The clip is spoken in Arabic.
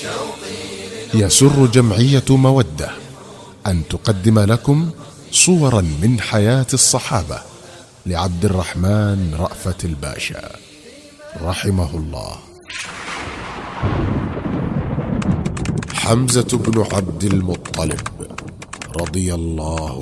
يسر جمعية مودة أن تقدم لكم صورا من حياة الصحابة لعبد الرحمن رأفت الباشا رحمه الله. حمزة بن عبد المطلب رضي الله